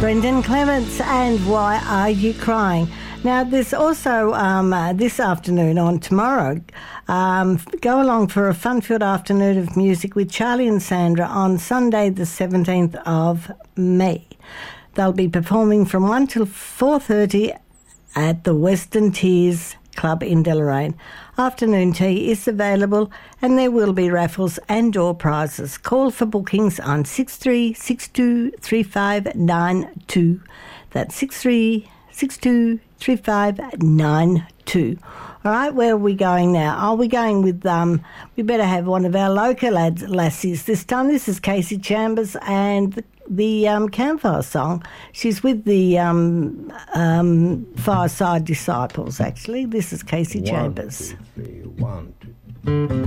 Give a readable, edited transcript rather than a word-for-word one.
Brendan Clements and Why Are You Crying? Now, there's also this afternoon on tomorrow, go along for a fun-filled afternoon of music with Charlie and Sandra on Sunday the 17th of May. They'll be performing from 1 till 4:30 at the Western Tears Club in Deloraine. Afternoon tea is available and there will be raffles and door prizes. Call for bookings on 63623592. That's 63623592. All right, where are we going now? Are we going with, we better have one of our local lassies this time. This is Casey Chambers and the Campfire Song. She's with the Fireside Disciples, actually. This is Casey Chambers. 1, 2, 3, 1, 2.